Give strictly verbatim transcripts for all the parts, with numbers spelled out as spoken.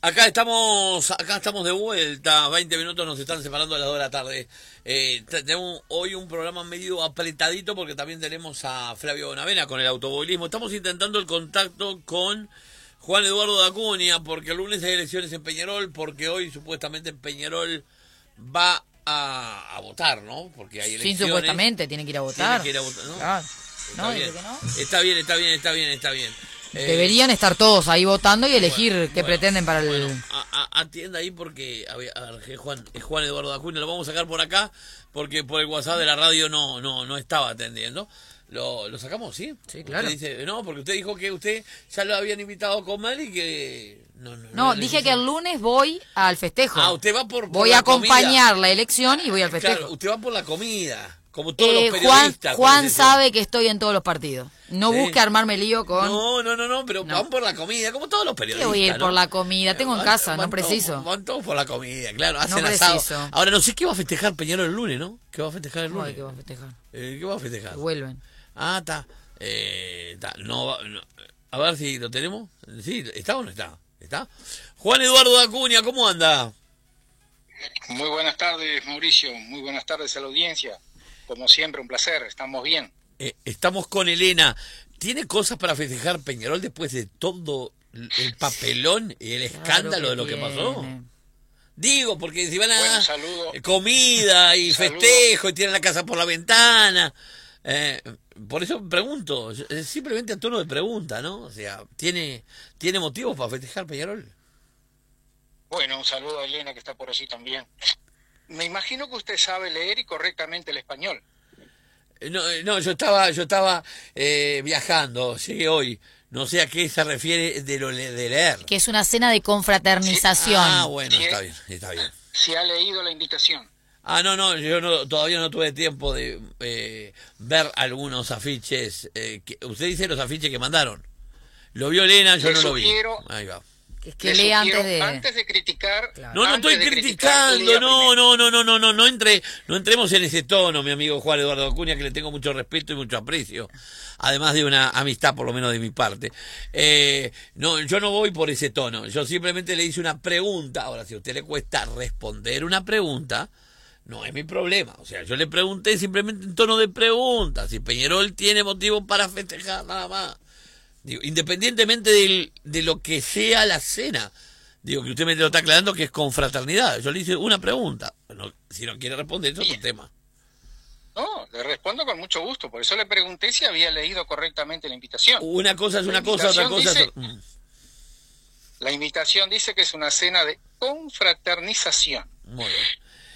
Acá estamos, acá estamos de vuelta, veinte minutos nos están separando a las dos de la tarde. Eh, tenemos hoy un programa medio apretadito porque también tenemos a Flavio Bonavena con el automovilismo. Estamos intentando el contacto con Juan Eduardo de Acuña porque el lunes hay elecciones en Peñarol, porque hoy supuestamente Peñarol va a, a votar, ¿no? Porque hay elecciones. Sí, supuestamente, tiene que ir a votar. Tiene que ir a votar, ¿no? Claro. Está, no, bien. ¿que no? está bien, está bien, está bien, está bien. Eh, Deberían estar todos ahí votando y elegir bueno, qué bueno, pretenden para el... Bueno, a, a, atienda ahí porque a ver, a ver, es Juan, es Juan Eduardo de Acuña, lo vamos a sacar por acá porque por el WhatsApp de la radio no no no estaba atendiendo. Lo, lo sacamos, ¿sí? Sí, claro. Usted dice, no, porque usted dijo que usted ya lo habían invitado a comer y que... No, no, No, no dije necesito. que el lunes voy al festejo. Ah, usted va por, por Voy la a acompañar comida. la elección y voy al festejo. Claro, usted va por la comida, como todos Eh, los Juan, periodistas. Juan con ese- sabe que estoy en todos los partidos. No Sí. busque armarme lío con... No, no, no, no, pero No. van por la comida, como todos los ¿Qué periodistas. voy a ir ¿no? por la comida? Tengo en Van- casa, van no preciso. Todos, van todos por la comida, claro, hacen No asado. preciso. Ahora no sé qué va a festejar Peñarol el lunes, ¿no? ¿Qué va a festejar el lunes? Ay, que va a festejar. Eh, ¿Qué va a festejar? Que vuelven. Ah, está. Eh, está. No, va- no. A ver si lo tenemos. Sí, ¿está o no está? ¿Está? Juan Eduardo de Acuña, ¿cómo anda? Muy buenas tardes, Mauricio. Muy buenas tardes a la audiencia. Como siempre, un placer. Estamos bien. Eh, estamos con Elena. ¿Tiene cosas para festejar Peñarol después de todo el papelón y el escándalo de lo que pasó? tiene. Digo, porque si van a Bueno, dar saludo. comida y Saludo. festejo y tienen la casa por la ventana. Eh, por eso pregunto, es simplemente a tono de pregunta, ¿no? O sea, ¿tiene, ¿tiene motivos para festejar Peñarol? Bueno, un saludo a Elena que está por allí también. Me imagino que usted sabe leer y correctamente el español. Eh, No, eh, no yo estaba, yo estaba eh, viajando, llegué hoy. No sé a qué se refiere de lo le- de leer. Que es una cena de confraternización. Ah, bueno, Sí. está bien, está bien. Si ha leído la invitación. Ah, no, no, yo no, todavía no tuve tiempo de eh, ver algunos afiches. Eh, que, usted dice los afiches que mandaron. Lo vio Elena, yo Le no lo vi. sugiero- Ahí va. Es que Le lee sugiero, antes de... antes de criticar... Claro. No, no antes estoy de criticar, criticando, lea no, primero. no, no, no, no, no, no entre, no entremos en ese tono, mi amigo Juan Eduardo Acuña, que le tengo mucho respeto y mucho aprecio, además de una amistad por lo menos de mi parte. Eh, no, yo no voy por ese tono, yo simplemente le hice una pregunta. Ahora, si a usted le cuesta responder una pregunta, no es mi problema. O sea, yo le pregunté simplemente en tono de pregunta, si Peñarol tiene motivo para festejar, nada más. Digo, independientemente del, de lo que sea la cena. Digo, que usted me lo está aclarando que es confraternidad. Yo le hice una pregunta. No, si no quiere responder, es otro Bien. tema. No, le respondo con mucho gusto. Por eso le pregunté si había leído correctamente la invitación. Una cosa es La una cosa, otra cosa es... invitación Mm, La invitación dice que es una cena de confraternización. muy bien.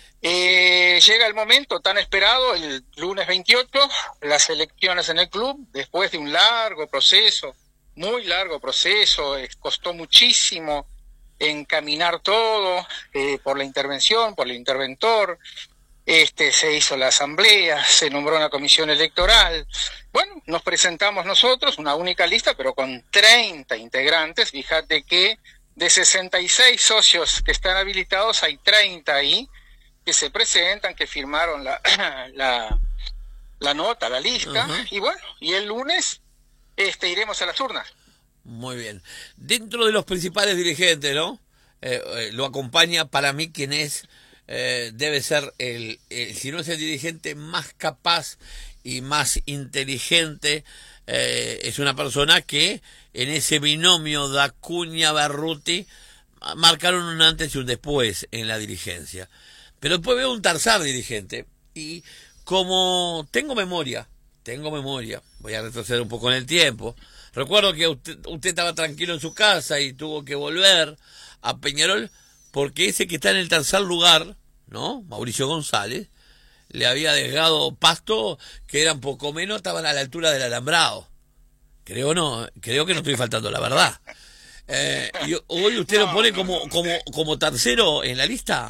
Eh, llega el momento tan esperado, el lunes veintiocho, las elecciones en el club, después de un largo proceso, muy largo proceso, eh, costó muchísimo encaminar todo eh, por la intervención, por el interventor, este, se hizo la asamblea, se nombró una comisión electoral. Bueno, nos presentamos nosotros, una única lista, pero con treinta integrantes. Fíjate que de sesenta y seis socios que están habilitados, hay treinta ahí que se presentan, que firmaron la, la, la nota, la lista. Ajá. Y bueno, y el lunes este, iremos a las urnas. Muy bien. Dentro de los principales dirigentes, ¿no? Eh, eh, lo acompaña para mí quien es, eh, debe ser el, el, si no es el dirigente más capaz y más inteligente, eh, es una persona que en ese binomio de Acuña-Barruti marcaron un antes y un después en la dirigencia. Pero después veo un tercer dirigente y como tengo memoria, tengo memoria, voy a retroceder un poco en el tiempo. Recuerdo que usted, usted estaba tranquilo en su casa y tuvo que volver a Peñarol porque ese que está en el tercer lugar, ¿no? Mauricio González, le había dejado pasto que eran poco menos, estaban a la altura del alambrado. Creo no, creo que no estoy faltando la verdad. Eh, y hoy usted lo pone como, como, como tercero en la lista.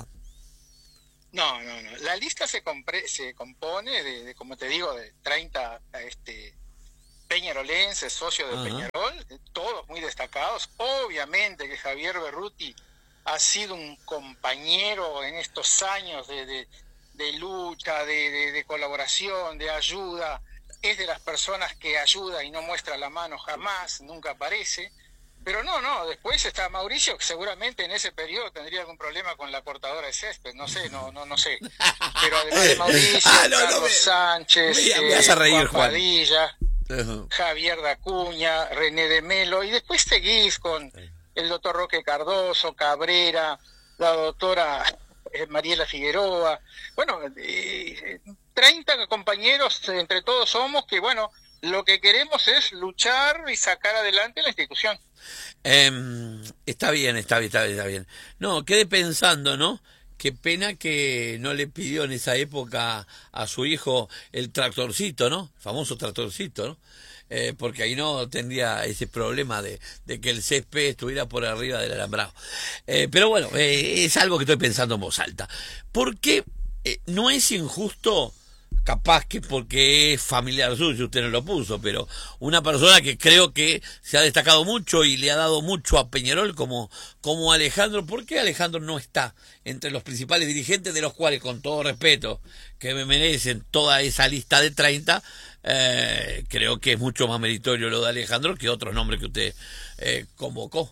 No, no, no. La lista se, compre, se compone de, de, como te digo, de treinta este, peñarolenses, socios de Ajá. Peñarol, todos muy destacados. Obviamente que Javier Berruti ha sido un compañero en estos años de, de, de lucha, de, de, de colaboración, de ayuda. Es de las personas que ayuda y no muestra la mano jamás, nunca aparece. Pero no, no, después está Mauricio, que seguramente en ese periodo tendría algún problema con la cortadora de césped, no sé, no no no sé. Pero además de Mauricio, Ah, no, no, Carlos me- Sánchez, me- me eh, vas a reír, Juan Juan. Padilla, Ujú. Javier Dacuña, René de Melo, y después seguís con el doctor Roque Cardoso, Cabrera, la doctora eh, Mariela Figueroa, bueno, eh, treinta compañeros entre todos somos que, bueno, lo que queremos es luchar y sacar adelante la institución. Em, está bien, está bien, está bien, está bien. No, quedé pensando, ¿no? Qué pena que no le pidió en esa época a su hijo el tractorcito, ¿no? El famoso tractorcito, ¿no? Eh, porque ahí no tendría ese problema de, de que el césped estuviera por arriba del alambrado. Eh, pero bueno, eh, es algo que estoy pensando en voz alta. ¿Por qué eh, no es injusto? Capaz que porque es familiar suyo, usted no lo puso, pero una persona que creo que se ha destacado mucho y le ha dado mucho a Peñarol como, como Alejandro. ¿Por qué Alejandro no está entre los principales dirigentes, de los cuales, con todo respeto, que me merecen toda esa lista de treinta, eh, creo que es mucho más meritorio lo de Alejandro que otros nombres que usted eh, convocó?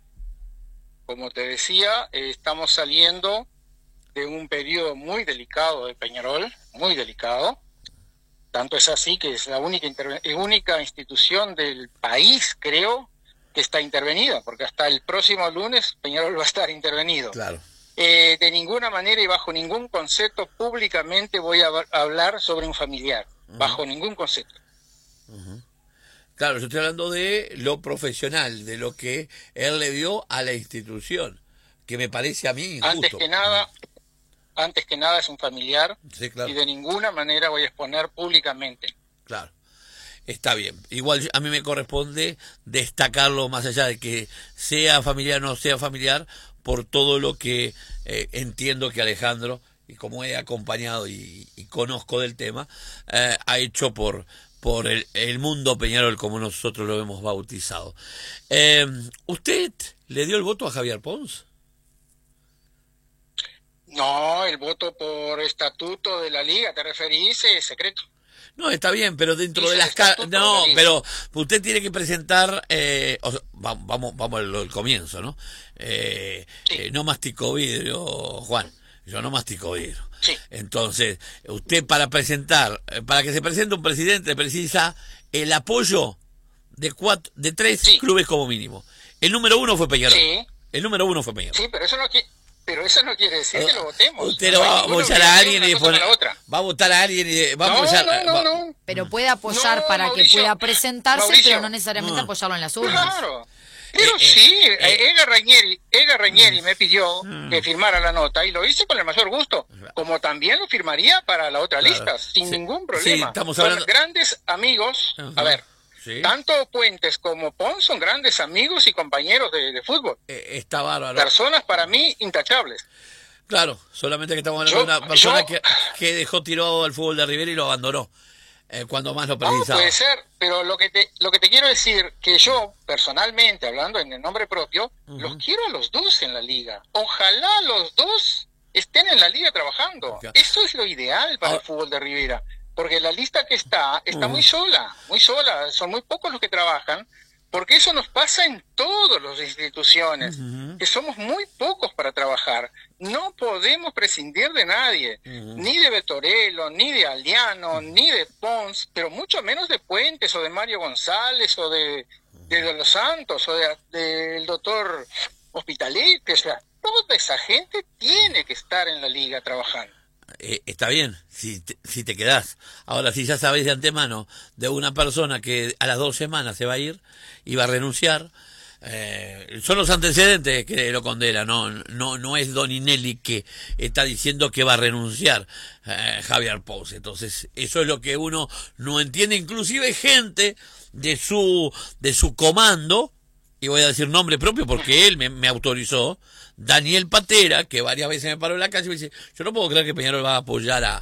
Como te decía, eh, estamos saliendo de un periodo muy delicado de Peñarol, muy delicado. Tanto es así que es la única, interve- eh, única institución del país, creo, que está intervenida, porque hasta el próximo lunes Peñarol va a estar intervenido. Claro. Eh, de ninguna manera y bajo ningún concepto públicamente voy a va- a hablar sobre un familiar, Uh-huh. bajo ningún concepto. Uh-huh. Claro, yo estoy hablando de lo profesional, de lo que él le dio a la institución, que me parece a mí injusto. Antes que nada, antes que nada es un familiar, Sí, claro. y de ninguna manera voy a exponer públicamente. Claro, está bien. Igual a mí me corresponde destacarlo, más allá de que sea familiar o no sea familiar, por todo lo que eh, entiendo que Alejandro, y como he acompañado y, y conozco del tema, eh, ha hecho por, por el, el mundo Peñarol, como nosotros lo hemos bautizado. Eh, ¿Usted le dio el voto a Javier Pons? No, el voto por estatuto de la liga, ¿te referís? Es secreto. No, está bien, pero dentro Dice de las el ca- estatuto no, de la liga. pero usted tiene que presentar, eh, o sea, va- vamos, vamos al, al comienzo, ¿no? Eh, Sí. eh, no mastico vidrio, Juan, yo no mastico vidrio. Sí. Entonces, usted para presentar, eh, para que se presente un presidente precisa el apoyo de cuatro, de tres Sí. clubes como mínimo. El número uno fue Peñarol. Sí. El número uno fue Peñarol. Sí, pero eso no quiere, pero eso no quiere decir que lo votemos. Usted No lo hay va a ninguna apoyar a obligación alguien y una cosa después con la otra. va a votar a alguien y de- va a No, apoyar. no, no, va- no. Pero puede apoyar No, para Mauricio, que pueda presentarse, Mauricio. pero no necesariamente No. apoyarlo en las urnas. Claro. Pero Eh, sí, eh, eh, Ega Rainieri, Ega Rainieri me pidió Mm. que firmara la nota y lo hice con el mayor gusto, como también lo firmaría para la otra Claro. lista, sin Sí. ningún Sí, problema. estamos Son hablando- grandes amigos, Ajá. a ver, Sí. tanto Puentes como Pons son grandes amigos y compañeros de, de fútbol, Eh, está bárbaro. personas para mí intachables. Claro, solamente que estamos hablando Yo- de una persona yo- que, que dejó tirado al fútbol de Rivera y lo abandonó eh, cuando más lo No, precisaba. puede ser, pero lo que te lo que te quiero decir, que yo, personalmente, hablando en el nombre propio, Ujú. los quiero a los dos en la liga. Ojalá los dos estén en la liga trabajando. Claro. Eso es lo ideal para Ah. el fútbol de Rivera, porque la lista que está, está Ujú. muy sola, muy sola, son muy pocos los que trabajan, porque eso nos pasa en todas las instituciones, Ujú. que somos muy pocos para trabajar. No podemos prescindir de nadie, Ujú. ni de Betorello, ni de Aldiano, ni de Pons, pero mucho menos de Puentes o de Mario González o de, de, de Los Santos o de- del doctor Hospitalet. O sea, toda esa gente tiene que estar en la liga trabajando. Eh, está bien, si te, si te quedás. Ahora, si ya sabés de antemano de una persona que a las dos semanas se va a ir y va a renunciar, eh, son los antecedentes que lo condenan, no, no, no es Doninelli que está diciendo que va a renunciar eh, Javier Pons. Entonces, eso es lo que uno no entiende, inclusive gente de su, de su comando, y voy a decir nombre propio porque él me, me autorizó, Daniel Patera, que varias veces me paró en la calle y me dice, yo no puedo creer que Peñarol va a apoyar a, a,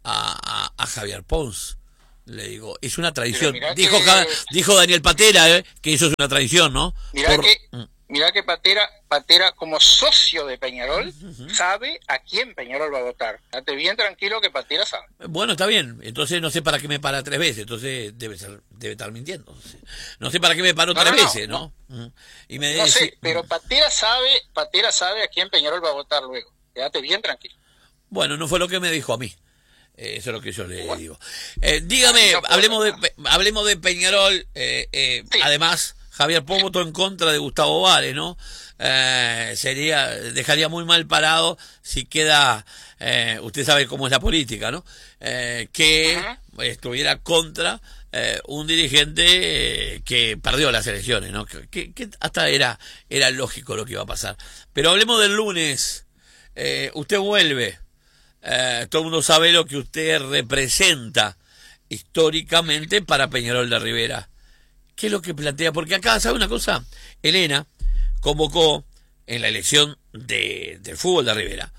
a, a Javier Pons. Le digo, es una traición. Pero mirá Dijo, que- Ja- dijo Daniel Patera, eh, que eso es una traición, ¿no? Mirá Por- que, Mm. mirá que Patera, Patera como socio de Peñarol, uh-huh. sabe a quién Peñarol va a votar. Estate bien tranquilo que Patera sabe. Bueno, está bien. Entonces no sé para qué me para tres veces. Entonces debe ser, debe estar mintiendo. No sé para qué me paró no, tres no, veces, ¿no? No, uh-huh. y me no dice, sé, pero Patera sabe, Patera sabe a quién Peñarol va a votar luego. Quédate bien tranquilo. Bueno, no fue lo que me dijo a mí. Eh, eso es lo que yo le bueno. digo. Eh, dígame, no hablemos de, hablemos de Peñarol. Eh, eh, sí. Además, Javier Pons votó en contra de Gustavo Vares, ¿no? Eh, sería, dejaría muy mal parado si queda, eh, usted sabe cómo es la política, ¿no? Eh, que uh-huh. estuviera contra eh, un dirigente eh, que perdió las elecciones, ¿no? Que, que, que hasta era, era lógico lo que iba a pasar. Pero hablemos del lunes. Eh, usted vuelve. Eh, todo el mundo sabe lo que usted representa históricamente para Peñarol de Rivera. ¿Qué es lo que plantea? Porque acá, ¿sabe una cosa? Elena convocó en la elección de, del fútbol de Rivera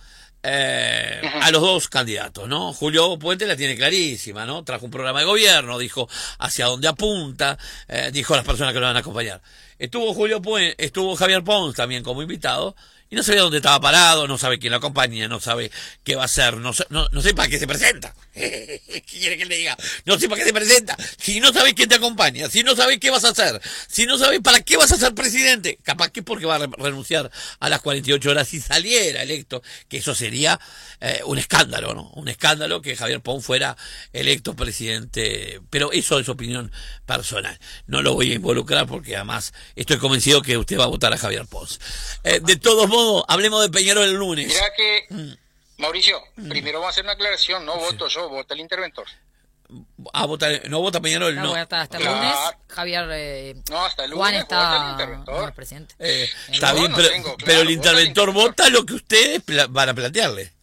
eh, a los dos candidatos, ¿no? Julio Puente la tiene clarísima, ¿no? Trajo un programa de gobierno, dijo hacia dónde apunta, eh, dijo a las personas que lo van a acompañar. Estuvo Julio Puente, estuvo Javier Pons también como invitado, y no sabía dónde estaba parado, no sabe quién lo acompaña, no sabe qué va a hacer, no, no, no sé para qué se presenta. ¿Qué quiere que le diga? No sé para qué se presenta. Si no sabes quién te acompaña, si no sabes qué vas a hacer, si no sabes para qué vas a ser presidente, capaz que porque va a renunciar a las cuarenta y ocho horas si saliera electo, que eso sería eh, un escándalo, ¿no? Un escándalo que Javier Pons fuera electo presidente, pero eso es opinión personal. No lo voy a involucrar porque además estoy convencido que usted va a votar a Javier Pons. Eh, de todos modos, hablemos de Peñarol el lunes. Mirá que... Mm. Mauricio, primero vamos a hacer una aclaración, no voto yo, vota el interventor. Ah, vota, no vota Peñarol, no. no. Hasta, hasta el claro. lunes, Javier eh, no, hasta el lunes, Juan está el interventor. No, presidente. Eh, está no, bien, no pero, tengo, claro, pero el interventor vota, el vota lo que ustedes pla- van a plantearle.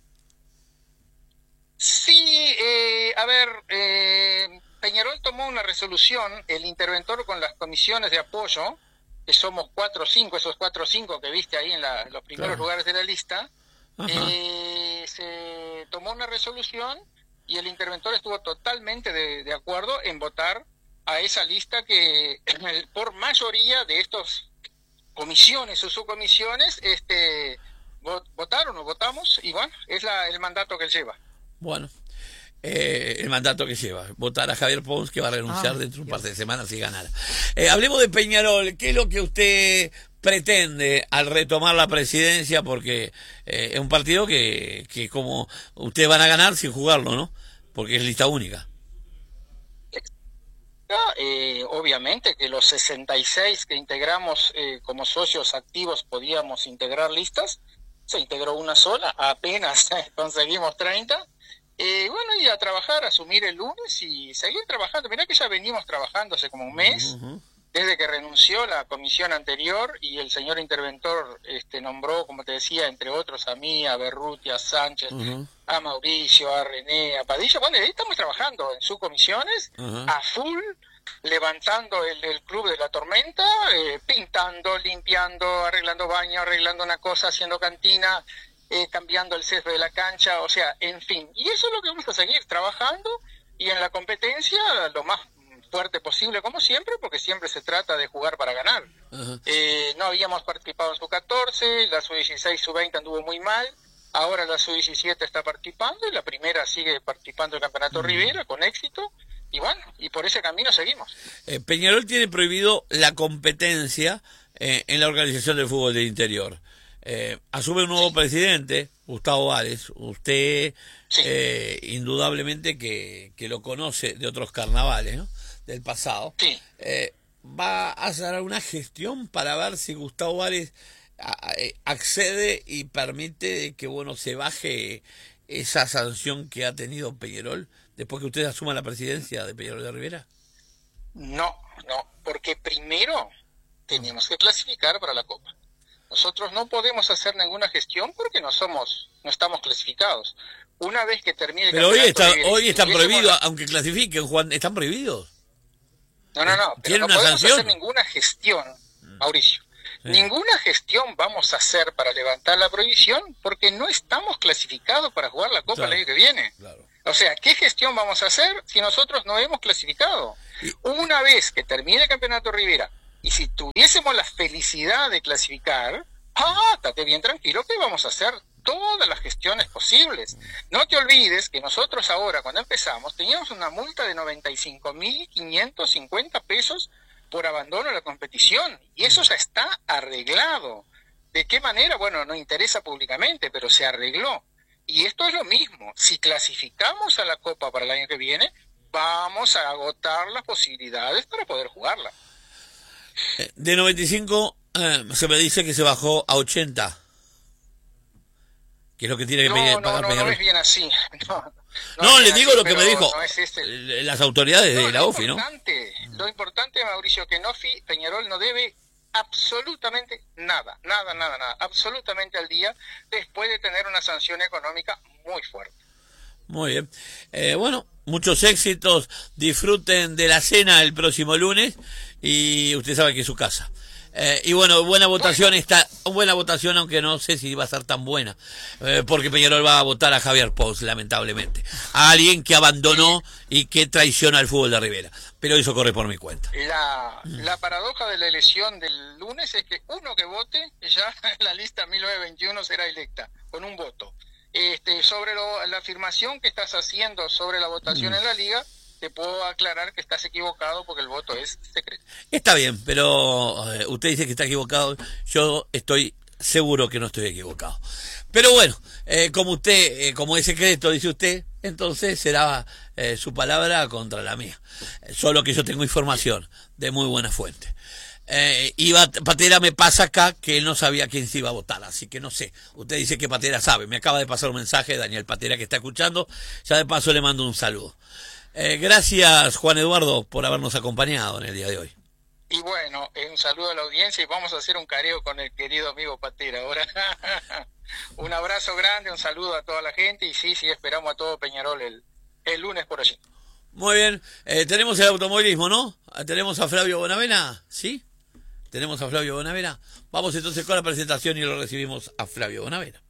Sí, eh, a ver, eh, Peñarol tomó una resolución, el interventor con las comisiones de apoyo, que somos cuatro o cinco, esos cuatro o cinco que viste ahí en la, los primeros claro. lugares de la lista, Eh, se tomó una resolución y el interventor estuvo totalmente de, de acuerdo en votar a esa lista que por mayoría de estos comisiones o subcomisiones este votaron o votamos y bueno, es la, el mandato que él lleva. Bueno, eh, el mandato que lleva, votar a Javier Pons, que va a renunciar ah, dentro de un par de semanas si ganara. Eh, hablemos de Peñarol. ¿Qué es lo que usted pretende al retomar la presidencia? Porque eh, es un partido que, que como ustedes van a ganar sin jugarlo, ¿no? Porque es lista única. Eh, obviamente que los sesenta y seis que integramos eh, como socios activos podíamos integrar listas, se integró una sola, apenas conseguimos treinta. Eh, bueno, y a trabajar, a asumir el lunes y seguir trabajando. Mirá que ya venimos trabajando hace como un mes, uh-huh. desde que renunció la comisión anterior y el señor interventor este, nombró, como te decía, entre otros a mí, a Berruti, a Sánchez, uh-huh. a Mauricio, a René, a Padilla. Bueno, ahí estamos trabajando en sus comisiones, uh-huh. a full, levantando el, el club de la tormenta, eh, pintando, limpiando, arreglando baño, arreglando una cosa, haciendo cantina, Eh, cambiando el césped de la cancha, o sea, en fin. Y eso es lo que vamos a seguir trabajando y en la competencia lo más fuerte posible, como siempre, porque siempre se trata de jugar para ganar. Uh-huh. Eh, no habíamos participado en sub catorce, la sub dieciséis, sub veinte anduvo muy mal, ahora la sub diecisiete está participando y la primera sigue participando del Campeonato uh-huh. Rivera con éxito. Y bueno, y por ese camino seguimos. Eh, Peñarol tiene prohibido la competencia eh, en la organización del fútbol del interior. Eh, asume un nuevo sí. presidente, Gustavo Vares. Usted sí. eh, indudablemente que, que lo conoce de otros carnavales, ¿no? Del pasado. Sí. Eh, va a hacer una gestión para ver si Gustavo Vares a, a, accede y permite que bueno se baje esa sanción que ha tenido Peñarol después que usted asuma la presidencia de Peñarol de Rivera. No, no, porque primero tenemos que clasificar para la Copa. Nosotros no podemos hacer ninguna gestión porque no somos, no estamos clasificados. Una vez que termine el Pero hoy está, de, hoy están prohibidos, la... aunque clasifiquen, Juan, ¿están prohibidos? No, no, no, pero no una podemos sanción? hacer ninguna gestión, Mauricio. Sí. Ninguna gestión vamos a hacer para levantar la prohibición porque no estamos clasificados para jugar la Copa claro, el año que viene. Claro. O sea, ¿qué gestión vamos a hacer si nosotros no hemos clasificado? Y... Una vez que termine el Campeonato Rivera, Y si tuviésemos la felicidad de clasificar, ah, estate bien tranquilo que vamos a hacer todas las gestiones posibles. No te olvides que nosotros ahora, cuando empezamos, teníamos una multa de noventa y cinco mil quinientos cincuenta pesos por abandono de la competición, y eso ya está arreglado. ¿De qué manera? Bueno, no interesa públicamente, pero se arregló. Y esto es lo mismo. Si clasificamos a la Copa para el año que viene, vamos a agotar las posibilidades para poder jugarla. De noventa y cinco eh, se me dice que se bajó a ochenta. Que es lo que tiene que no, pagar no, no, Peñarol. No es bien así. No, no, no le digo así, lo que me dijo no es este. las autoridades no, de la lo U F I, ¿no? Importante, lo importante, Mauricio, que no fi, Peñarol no debe absolutamente nada, nada, nada, nada, absolutamente al día, después de tener una sanción económica muy fuerte. Muy bien. Eh, bueno, muchos éxitos, disfruten de la cena el próximo lunes y usted sabe que es su casa. Eh, y bueno, buena votación bueno. está, buena votación, aunque no sé si va a ser tan buena, eh, porque Peñarol va a votar a Javier Pous, lamentablemente, a alguien que abandonó y que traiciona al fútbol de Rivera, pero eso corre por mi cuenta. La, la paradoja de la elección del lunes es que uno que vote, ya en la lista mil novecientos veintiuno será electa, con un voto. Este, sobre lo, la afirmación que estás haciendo sobre la votación mm. en la liga, te puedo aclarar que estás equivocado porque el voto es secreto. Está bien, pero eh, usted dice que está equivocado, yo estoy seguro que no estoy equivocado. Pero bueno, eh, como usted, eh, como es secreto, dice usted, entonces será eh, su palabra contra la mía. Eh, solo que yo tengo información de muy buena fuente. Eh, y Patera me pasa acá que él no sabía quién se iba a votar, así que no sé. Usted dice que Patera sabe. Me acaba de pasar un mensaje de Daniel Patera que está escuchando. Ya de paso le mando un saludo. Eh, gracias, Juan Eduardo, por habernos acompañado en el día de hoy. Y bueno, eh, un saludo a la audiencia y vamos a hacer un careo con el querido amigo Patera. Ahora, un abrazo grande, un saludo a toda la gente y sí, sí, esperamos a todo Peñarol el, el lunes por allí. Muy bien, eh, tenemos el automovilismo, ¿no? Tenemos a Flavio Bonavena, ¿sí? Tenemos a Flavio Bonavena. Vamos entonces con la presentación y lo recibimos a Flavio Bonavena.